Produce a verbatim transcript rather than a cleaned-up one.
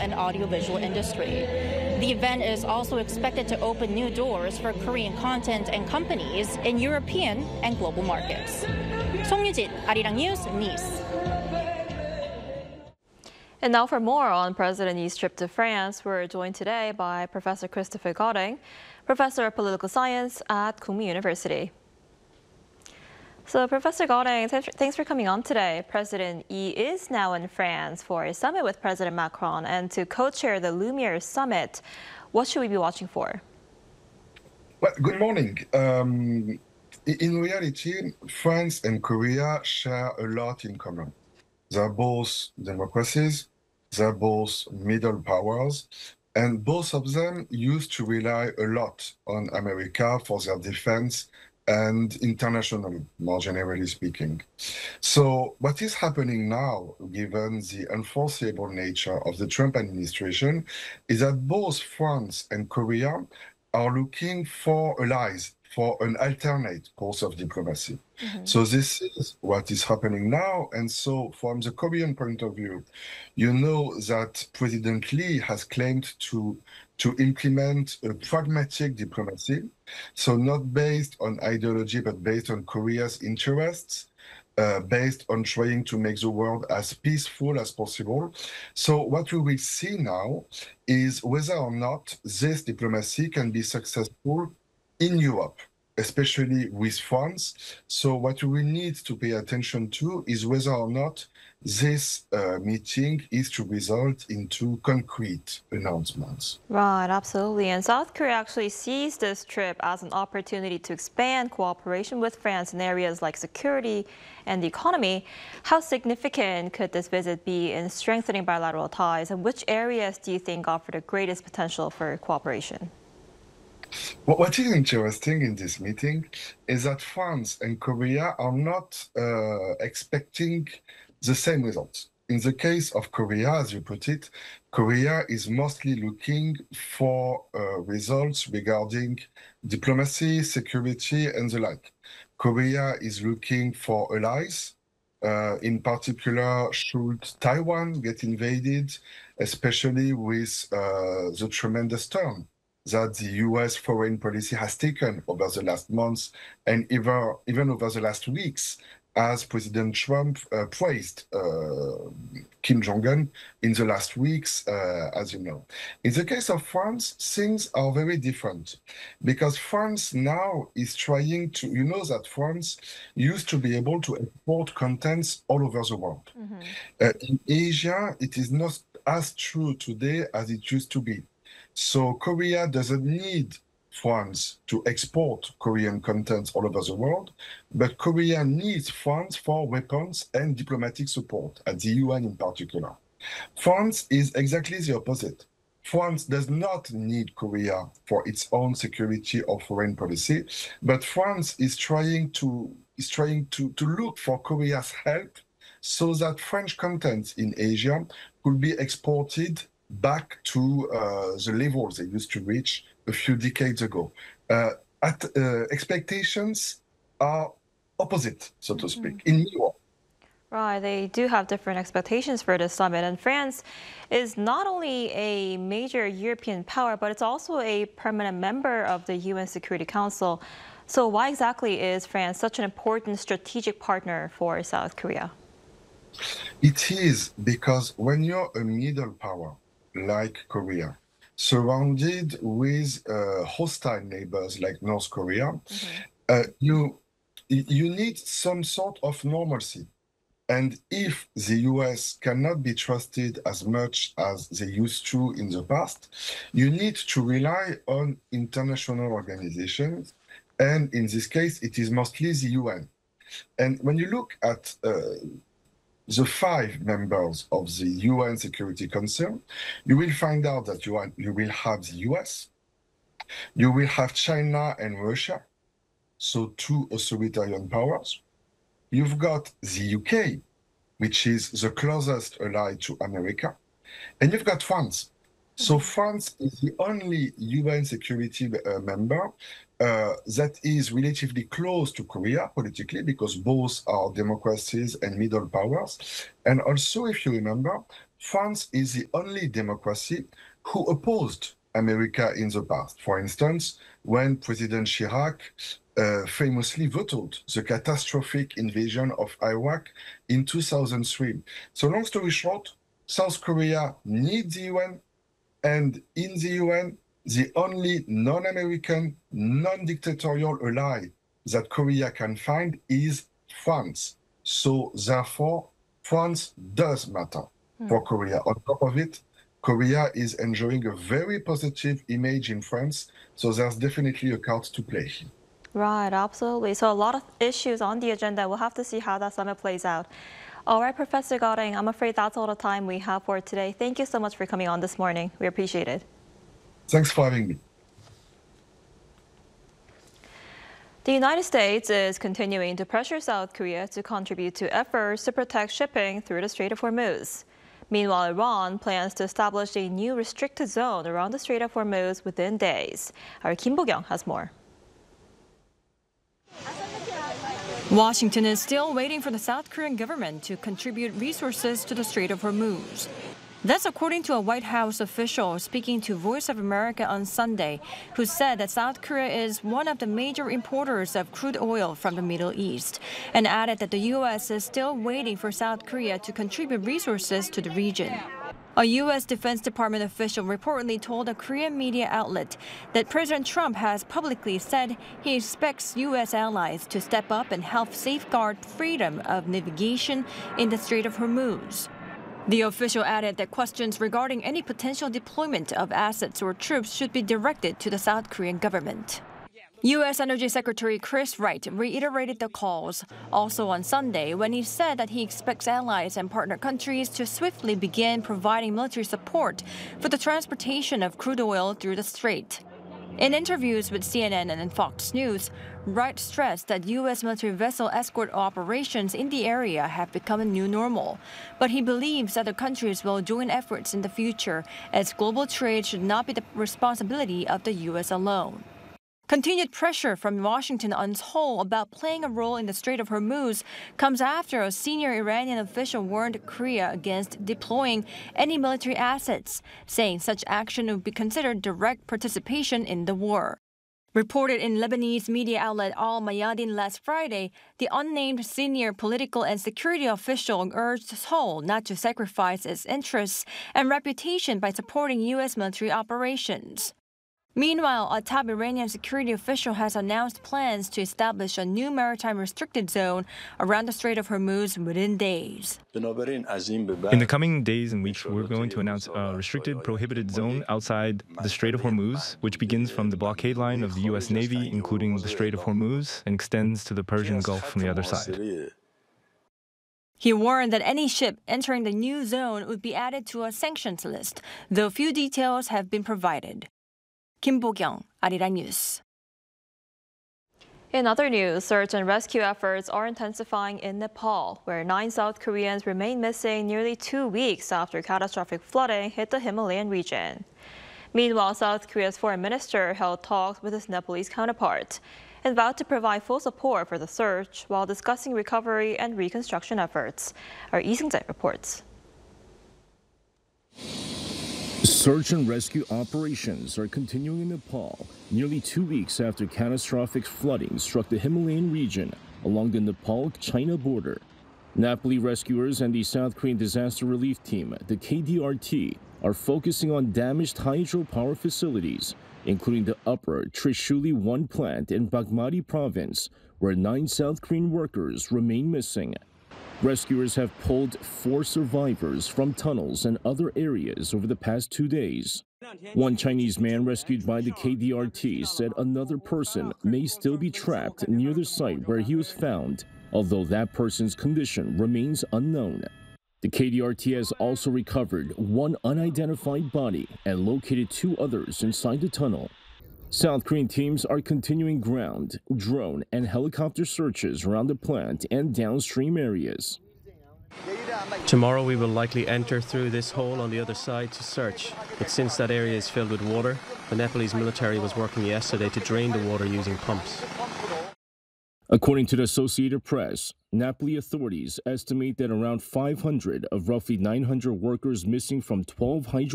and audiovisual industry. The event is also expected to open new doors for Korean content and companies in European and global markets. 송유진, Arirang News, Nice. And now for more on President Yi's trip to France, we're joined today by Professor Christopher Goding, Professor of Political Science at Kookmi University. So, Professor Goding, thanks for coming on today. President Yi is now in France for a summit with President Macron and to co-chair the Lumiere Summit. What should we be watching for? Well, good morning. Um, in reality, France and Korea share a lot in common. They're both democracies, they're both middle powers, and both of them used to rely a lot on America for their defense and internationally, more generally speaking. So what is happening now, given the unforeseeable nature of the Trump administration, is that both France and Korea are looking for allies, for an alternate course of diplomacy. Mm-hmm. So this is what is happening now. And so from the Korean point of view, you know that President Lee has claimed to, to implement a pragmatic diplomacy, so not based on ideology, but based on Korea's interests, uh, based on trying to make the world as peaceful as possible. So what we will see now is whether or not this diplomacy can be successful in Europe, especially with France. So what we need to pay attention to is whether or not this uh, meeting is to result into concrete announcements. Right, absolutely. And South Korea actually sees this trip as an opportunity to expand cooperation with France in areas like security and the economy. How significant could this visit be in strengthening bilateral ties, and which areas do you think offer the greatest potential for cooperation? What is interesting in this meeting is that France and Korea are not uh, expecting the same results. In the case of Korea, as you put it, Korea is mostly looking for uh, results regarding diplomacy, security, and the like. Korea is looking for allies. Uh, in particular, should Taiwan get invaded, especially with uh, the tremendous turn that the U S foreign policy has taken over the last months and even, even over the last weeks, as President Trump uh, praised uh, Kim Jong-un in the last weeks, uh, as you know. In the case of France, things are very different because France now is trying to, you know that France used to be able to export contents all over the world. Mm-hmm. Uh, in Asia, it is not as true today as it used to be. So Korea doesn't need France to export Korean contents all over the world, but Korea needs France for weapons and diplomatic support, at the U N in particular. France is exactly the opposite. France does not need Korea for its own security or foreign policy, but France is trying to is trying to, to look for Korea's help so that French content in Asia could be exported back to uh, the levels they used to reach a few decades ago. Uh, at, uh, expectations are opposite, so to speak, mm-hmm. in Europe. Right, they do have different expectations for this summit. And France is not only a major European power, but it's also a permanent member of the U N Security Council. So why exactly is France such an important strategic partner for South Korea? It is because when you're a middle power, like Korea, surrounded with uh, hostile neighbors like North Korea, mm-hmm. uh, you you need some sort of normalcy. And if the U S cannot be trusted as much as they used to in the past, you need to rely on international organizations. And in this case, it is mostly the U N. And when you look at uh, the five members of the U N Security Council, you will find out that you, are, you will have the U S, you will have China and Russia, so two authoritarian powers. You've got the U K, which is the closest ally to America, and you've got France. So France is the only U N security uh, member uh, that is relatively close to Korea politically, because both are democracies and middle powers. And also, if you remember, France is the only democracy who opposed America in the past. For instance, when President Chirac uh, famously vetoed the catastrophic invasion of Iraq in two thousand three. So long story short, South Korea needs the U N, and in the U N, the only non-American, non-dictatorial ally that Korea can find is France. So therefore, France does matter mm. for Korea. On top of it, Korea is enjoying a very positive image in France, so there's definitely a card to play. Right, absolutely. So a lot of issues on the agenda. We'll have to see how that summit plays out. All right, Professor Goding, I'm afraid that's all the time we have for today. Thank you so much for coming on this morning. We appreciate it. Thanks for having me. The United States is continuing to pressure South Korea to contribute to efforts to protect shipping through the Strait of Hormuz. Meanwhile, Iran plans to establish a new restricted zone around the Strait of Hormuz within days. Our Kim Bo-kyung has more. Washington is still waiting for the South Korean government to contribute resources to the Strait of Hormuz. That's according to a White House official speaking to Voice of America on Sunday, who said that South Korea is one of the major importers of crude oil from the Middle East, and added that the U S is still waiting for South Korea to contribute resources to the region. A U S Defense Department official reportedly told a Korean media outlet that President Trump has publicly said he expects U S allies to step up and help safeguard freedom of navigation in the Strait of Hormuz. The official added that questions regarding any potential deployment of assets or troops should be directed to the South Korean government. U S Energy Secretary Chris Wright reiterated the calls also on Sunday when he said that he expects allies and partner countries to swiftly begin providing military support for the transportation of crude oil through the strait. In interviews with C N N and Fox News, Wright stressed that U S military vessel escort operations in the area have become a new normal. But he believes other countries will join efforts in the future, as global trade should not be the responsibility of the U S alone. Continued pressure from Washington on Seoul about playing a role in the Strait of Hormuz comes after a senior Iranian official warned Korea against deploying any military assets, saying such action would be considered direct participation in the war. Reported in Lebanese media outlet Al Mayadin last Friday, the unnamed senior political and security official urged Seoul not to sacrifice its interests and reputation by supporting U S military operations. Meanwhile, a top Iranian security official has announced plans to establish a new maritime restricted zone around the Strait of Hormuz within days. In the coming days and weeks, we're going to announce a restricted, prohibited zone outside the Strait of Hormuz, which begins from the blockade line of the U S Navy, including the Strait of Hormuz, and extends to the Persian Gulf from the other side. He warned that any ship entering the new zone would be added to a sanctions list, though few details have been provided. Kim Bo-kyung, Arirang News. In other news, search and rescue efforts are intensifying in Nepal, where nine South Koreans remain missing nearly two weeks after catastrophic flooding hit the Himalayan region. Meanwhile, South Korea's foreign minister held talks with his Nepalese counterpart and vowed to provide full support for the search while discussing recovery and reconstruction efforts. Our Lee Seung-jae reports. Search and rescue operations are continuing in Nepal nearly two weeks after catastrophic flooding struck the Himalayan region along the Nepal-China border. Nepali rescuers and the South Korean disaster relief team, the K D R T, are focusing on damaged hydropower facilities, including the Upper Trishuli one plant in Bagmati province, where nine South Korean workers remain missing. Rescuers have pulled four survivors from tunnels and other areas over the past two days. One Chinese man rescued by the K D R T said another person may still be trapped near the site where he was found, although that person's condition remains unknown. The K D R T has also recovered one unidentified body and located two others inside the tunnel. South Korean teams are continuing ground, drone, and helicopter searches around the plant and downstream areas. Tomorrow we will likely enter through this hole on the other side to search, but since that area is filled with water, the Nepalese military was working yesterday to drain the water using pumps. According to the Associated Press, Napoli authorities estimate that around five hundred of roughly nine hundred workers missing from twelve hydro